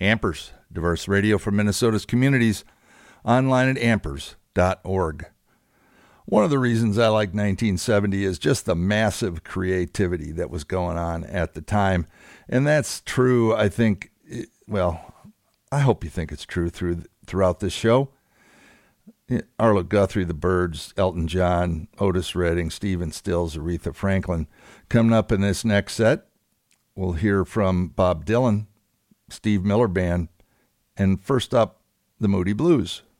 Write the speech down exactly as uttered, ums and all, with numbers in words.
Ampers, diverse radio for Minnesota's communities, online at ampers dot org. One of the reasons I like nineteen seventy is just the massive creativity that was going on at the time. And that's true, I think, well, I hope you think it's true through throughout this show. Arlo Guthrie, the Byrds, Elton John, Otis Redding, Stephen Stills, Aretha Franklin. Coming up in this next set, we'll hear from Bob Dylan, Steve Miller Band, and first up, the Moody Blues.